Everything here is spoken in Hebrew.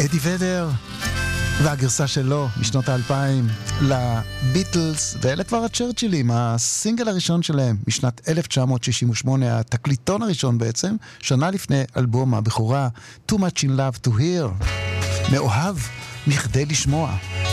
אדי ודר והגרסה שלו משנות ה-2000 לביטלס, ואלה כבר הצ'רצ'ילים, הסינגל הראשון שלהם משנת 1968, התקליטון הראשון בעצם, שנה לפני אלבום הבכורה Too Much in Love to Hear, מאוהב מכדי לשמוע.